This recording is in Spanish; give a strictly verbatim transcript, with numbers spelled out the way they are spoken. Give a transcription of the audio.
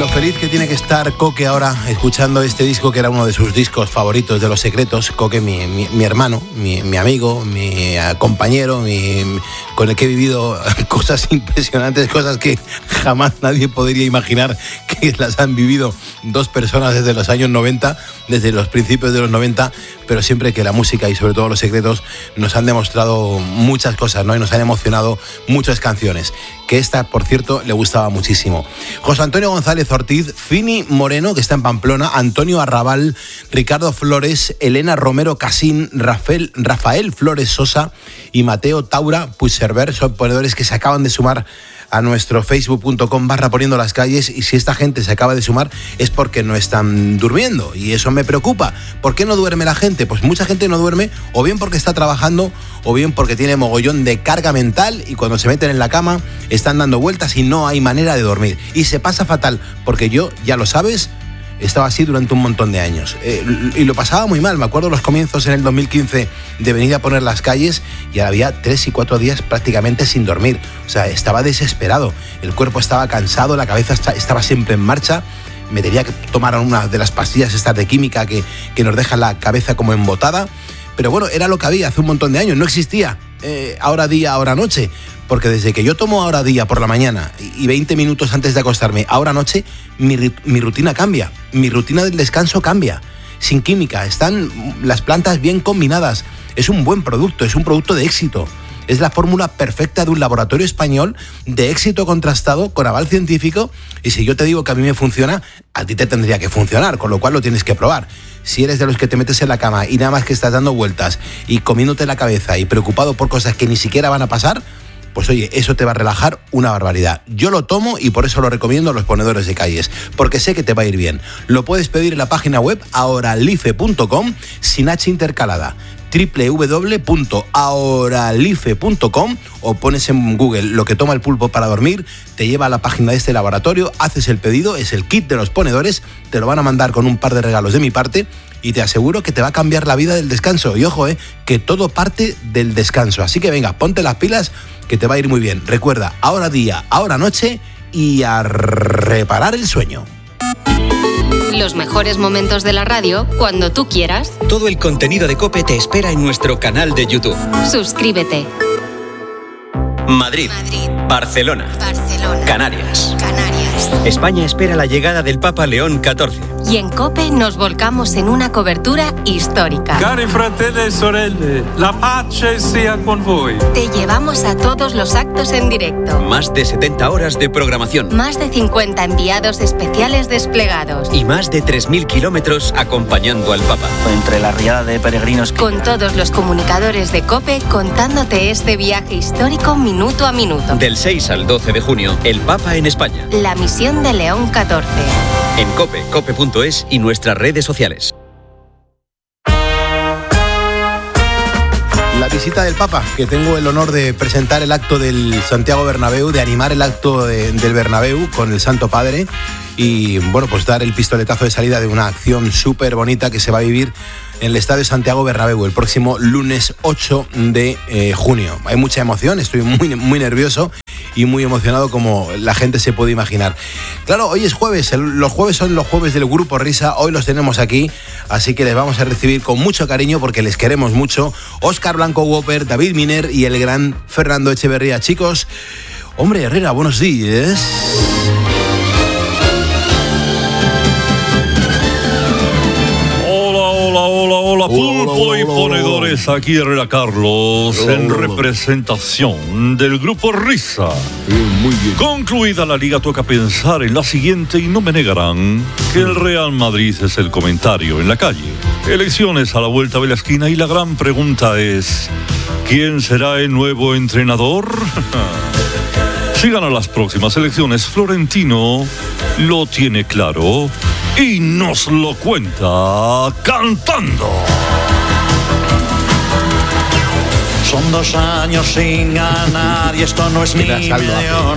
Lo feliz que tiene que estar Coque ahora escuchando este disco que era uno de sus discos favoritos de Los Secretos. Coque, mi, mi, mi hermano, mi, mi amigo, mi compañero, mi, mi, con el que he vivido cosas impresionantes, cosas que jamás nadie podría imaginar que las han vivido dos personas desde los años noventa, desde los principios de los noventa, pero siempre que la música y sobre todo Los Secretos nos han demostrado muchas cosas, ¿no? Y nos han emocionado muchas canciones, que esta, por cierto, le gustaba muchísimo. José Antonio González Ortiz, Fini Moreno, que está en Pamplona, Antonio Arrabal, Ricardo Flores, Elena Romero Casín, Rafael, Rafael Flores Sosa y Mateo Taura Puigserver, son ponedores que se acaban de sumar a nuestro facebook punto com barra poniendo las calles, y si esta gente se acaba de sumar es porque no están durmiendo y eso me preocupa. ¿Por qué no duerme la gente? Pues mucha gente no duerme o bien porque está trabajando o bien porque tiene mogollón de carga mental y cuando se meten en la cama están dando vueltas y no hay manera de dormir y se pasa fatal, porque yo, ya lo sabes, estaba así durante un montón de años eh, y lo pasaba muy mal. Me acuerdo los comienzos en el dos mil quince de venir a poner las calles y había tres y cuatro días prácticamente sin dormir. O sea, estaba desesperado, el cuerpo estaba cansado, la cabeza estaba siempre en marcha. Me tenía que tomar una de las pastillas estas de química que, que nos dejan la cabeza como embotada. Pero bueno, era lo que había hace un montón de años, no existía eh, ahora día, ahora noche. Porque desde que yo tomo ahora día por la mañana y veinte minutos antes de acostarme, ahora noche, mi, mi rutina cambia. Mi rutina del descanso cambia. Sin química, están las plantas bien combinadas. Es un buen producto, es un producto de éxito. Es la fórmula perfecta de un laboratorio español de éxito contrastado con aval científico. Y si yo te digo que a mí me funciona, a ti te tendría que funcionar, con lo cual lo tienes que probar. Si eres de los que te metes en la cama y nada más que estás dando vueltas y comiéndote la cabeza y preocupado por cosas que ni siquiera van a pasar, pues oye, eso te va a relajar una barbaridad. Yo lo tomo y por eso lo recomiendo a los ponedores de calles, porque sé que te va a ir bien. Lo puedes pedir en la página web ahoralife punto com, sin H intercalada, doble u doble u doble u punto ahoralife punto com, o pones en Google lo que toma el pulpo para dormir, te lleva a la página de este laboratorio, haces el pedido, es el kit de los ponedores, te lo van a mandar con un par de regalos de mi parte y te aseguro que te va a cambiar la vida del descanso. Y ojo, eh, que todo parte del descanso. Así que venga, ponte las pilas que te va a ir muy bien. Recuerda, ahora día, ahora noche y a reparar el sueño. Los mejores momentos de la radio cuando tú quieras. Todo el contenido de COPE te espera en nuestro canal de YouTube. Suscríbete. Madrid, Madrid. Barcelona, Barcelona. Canarias. Canarias. España espera la llegada del Papa León catorce. Y en COPE nos volcamos en una cobertura histórica. Cari fratelli e sorelle, la pace sia con voi. Te llevamos a todos los actos en directo. Más de setenta horas de programación. Más de cincuenta enviados especiales desplegados. Y más de tres mil kilómetros acompañando al Papa. Entre la riada de peregrinos que... Con todos los comunicadores de COPE contándote este viaje histórico minuto a minuto. Del seis al doce de junio, el Papa en España. La misión de León catorce. En COPE, cope punto es y nuestras redes sociales. La visita del Papa, que tengo el honor de presentar el acto del Santiago Bernabéu, de animar el acto de, del Bernabéu con el Santo Padre y, bueno, pues dar el pistoletazo de salida de una acción súper bonita que se va a vivir en el Estadio Santiago Bernabéu el próximo lunes ocho de junio. Hay mucha emoción, estoy muy, muy nervioso y muy emocionado, como la gente se puede imaginar. Claro, hoy es jueves, los jueves son los jueves del Grupo Risa, hoy los tenemos aquí, así que les vamos a recibir con mucho cariño porque les queremos mucho. Óscar Blanco Whopper, David Miner y el gran Fernando Echeverría. Chicos, hombre Herrera, buenos días. Hola, pulpo y ponedores, aquí Herrera Carlos, en representación del Grupo Risa. Muy bien. Concluida la liga, toca pensar en la siguiente y no me negarán que el Real Madrid es el comentario en la calle. Elecciones a la vuelta de la esquina y la gran pregunta es: ¿quién será el nuevo entrenador? Si gana las próximas elecciones, Florentino lo tiene claro y nos lo cuenta cantando. Son dos años sin ganar y esto no es ni medio.